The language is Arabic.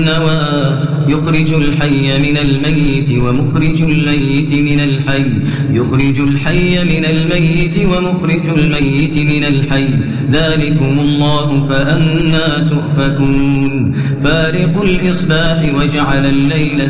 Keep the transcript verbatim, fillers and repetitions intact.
النوى يخرج الحي من الميت ومخرج الميت من الحي يخرج الحي من الميت ومخرج الميت من الحي ذلكم الله فأنى تؤفكون فارق الإصباح وجعل الليل